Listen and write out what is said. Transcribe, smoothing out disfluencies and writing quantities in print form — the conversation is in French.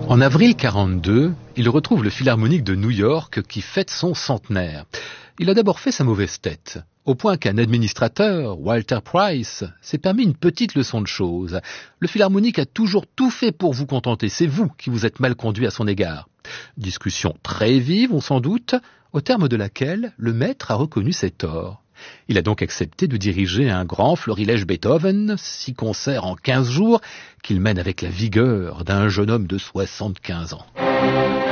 En avril 42, il retrouve le Philharmonique de New York qui fête son centenaire. Il a d'abord fait sa mauvaise tête, au point qu'un administrateur, Walter Price, s'est permis une petite leçon de choses. Le Philharmonique a toujours tout fait pour vous contenter, c'est vous qui vous êtes mal conduit à son égard. Discussion très vive, on s'en doute, au terme de laquelle le maître a reconnu ses torts. Il a donc accepté de diriger un grand florilège Beethoven, 6 concerts en 15 jours, qu'il mène avec la vigueur d'un jeune homme de 75 ans.